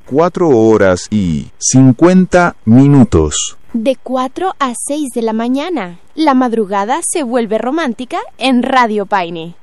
4 horas y 50 minutos. De 4 a 6 de la mañana. La madrugada se vuelve romántica en Radio Paine.